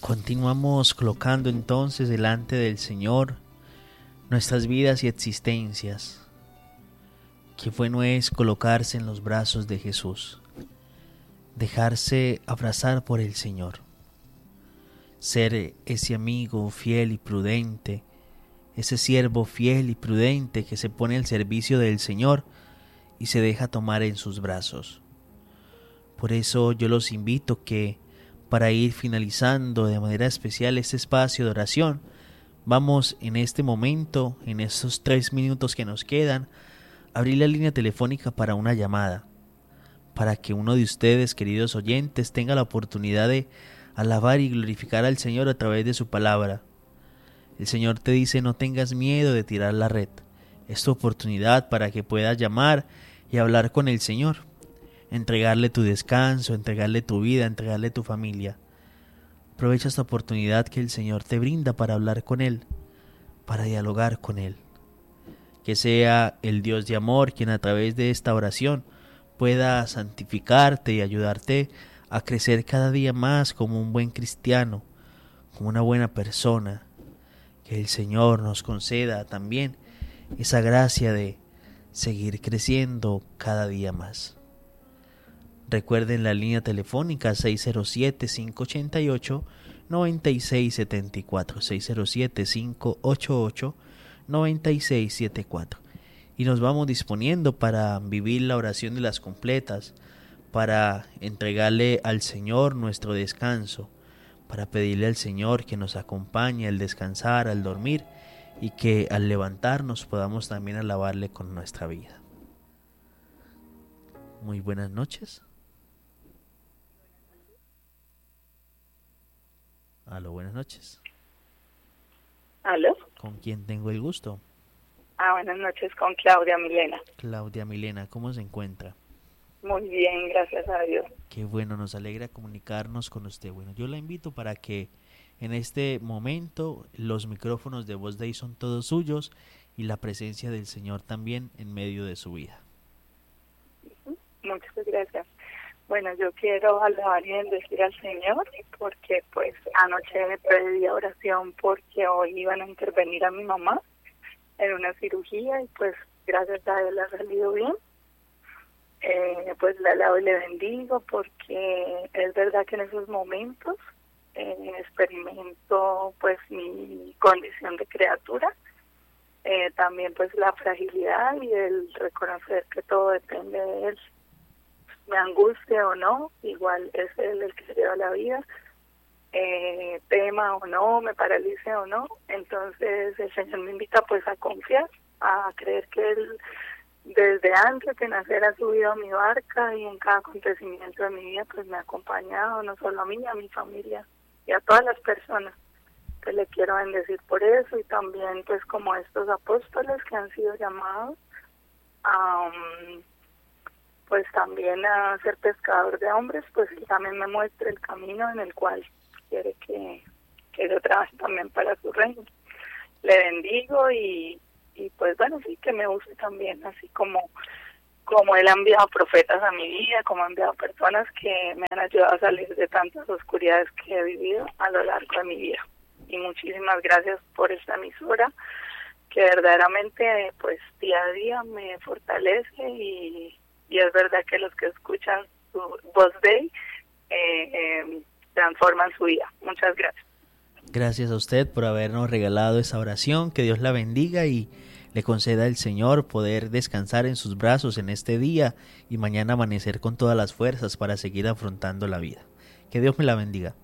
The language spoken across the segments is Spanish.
Continuamos colocando entonces delante del Señor nuestras vidas y existencias. Qué bueno es colocarse en los brazos de Jesús, dejarse abrazar por el Señor, ser ese amigo fiel y prudente, ese siervo fiel y prudente que se pone al servicio del Señor y se deja tomar en sus brazos. Por eso yo los invito que, para ir finalizando de manera especial este espacio de oración, vamos en este momento, en estos 3 minutos que nos quedan, a abrir la línea telefónica para una llamada, para que uno de ustedes, queridos oyentes, tenga la oportunidad de alabar y glorificar al Señor a través de su palabra. El Señor te dice: no tengas miedo de tirar la red. Es tu oportunidad para que puedas llamar y hablar con el Señor, entregarle tu descanso, entregarle tu vida, entregarle tu familia. Aprovecha esta oportunidad que el Señor te brinda para hablar con Él, para dialogar con Él. Que sea el Dios de amor quien a través de esta oración pueda santificarte y ayudarte a crecer cada día más como un buen cristiano, como una buena persona. Que el Señor nos conceda también esa gracia de seguir creciendo cada día más. Recuerden la línea telefónica 607-588-9674, 607-588-9674. Y nos vamos disponiendo para vivir la oración de las completas, para entregarle al Señor nuestro descanso, para pedirle al Señor que nos acompañe al descansar, al dormir, y que al levantarnos podamos también alabarle con nuestra vida. Muy buenas noches. Aló, buenas noches. ¿Aló? ¿Con quién tengo el gusto? Buenas noches, con Claudia Milena. Claudia Milena, ¿cómo se encuentra? Muy bien, gracias a Dios. Qué bueno, nos alegra comunicarnos con usted. Bueno, yo la invito para que en este momento los micrófonos de Voz Day son todos suyos y la presencia del Señor también en medio de su vida. Muchas gracias. Bueno, yo quiero alabar y bendecir al Señor porque pues anoche me pedí oración porque hoy iban a intervenir a mi mamá en una cirugía y pues gracias a Él ha salido bien. Pues la alabo y le bendigo porque es verdad que en esos momentos experimento pues mi condición de criatura, también pues la fragilidad y el reconocer que todo depende de Él. Me angustie o no, igual es Él el que se lleva la vida, tema o no, me paralice o no, entonces el Señor me invita pues a confiar, a creer que Él desde antes de nacer ha subido a mi barca y en cada acontecimiento de mi vida pues me ha acompañado, no solo a mí, a mi familia y a todas las personas. Pues le quiero bendecir por eso y también pues como estos apóstoles que han sido llamados a pues también a ser pescador de hombres, pues Él también me muestre el camino en el cual quiere que yo trabaje también para su reino. Le bendigo y pues bueno, sí, que me use también, así como Él ha enviado profetas a mi vida, como ha enviado personas que me han ayudado a salir de tantas oscuridades que he vivido a lo largo de mi vida. Y muchísimas gracias por esta emisora, que verdaderamente pues día a día me fortalece y es verdad que los que escuchan su Voz Day transforman su vida. Muchas gracias. Gracias a usted por habernos regalado esa oración. Que Dios la bendiga y le conceda al Señor poder descansar en sus brazos en este día y mañana amanecer con todas las fuerzas para seguir afrontando la vida. Que Dios me la bendiga.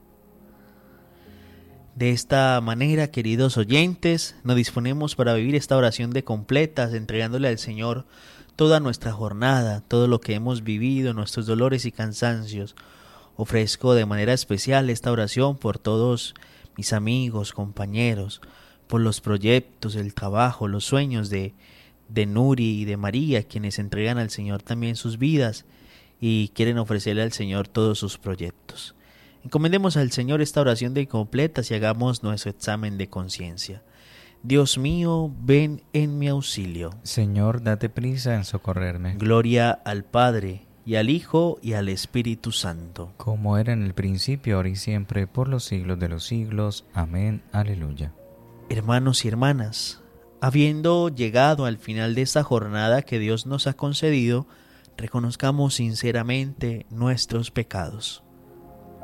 De esta manera, queridos oyentes, nos disponemos para vivir esta oración de completas, entregándole al Señor toda nuestra jornada, todo lo que hemos vivido, nuestros dolores y cansancios. Ofrezco de manera especial esta oración por todos mis amigos, compañeros, por los proyectos, el trabajo, los sueños de Nuri y de María, quienes entregan al Señor también sus vidas y quieren ofrecerle al Señor todos sus proyectos. Encomendemos al Señor esta oración de completas y hagamos nuestro examen de conciencia. Dios mío, ven en mi auxilio. Señor, date prisa en socorrerme. Gloria al Padre, y al Hijo, y al Espíritu Santo. Como era en el principio, ahora y siempre, por los siglos de los siglos. Amén. Aleluya. Hermanos y hermanas, habiendo llegado al final de esta jornada que Dios nos ha concedido, reconozcamos sinceramente nuestros pecados.